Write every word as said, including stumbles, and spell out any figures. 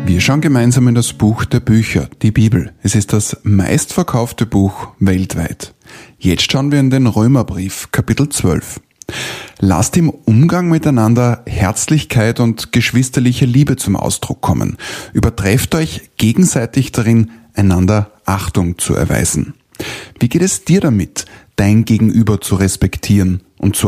Wir schauen gemeinsam in das Buch der Bücher, die Bibel. Es ist das meistverkaufte Buch weltweit. Jetzt schauen wir in den Römerbrief, Kapitel zwölf. Lasst im Umgang miteinander Herzlichkeit und geschwisterliche Liebe zum Ausdruck kommen. Übertrefft euch gegenseitig darin, einander Achtung zu erweisen. Wie geht es dir damit, dein Gegenüber zu respektieren und zu